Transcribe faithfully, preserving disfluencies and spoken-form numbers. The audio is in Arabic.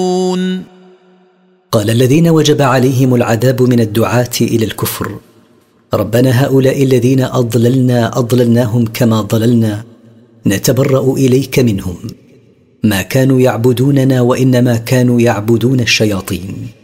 قال الذين وجب عليهم العذاب من الدعاة إلى الكفر: ربنا هؤلاء الذين أضللنا أضللناهم كما ضللنا، نتبرأ إليك منهم، ما كانوا يعبدوننا وإنما كانوا يعبدون الشياطين.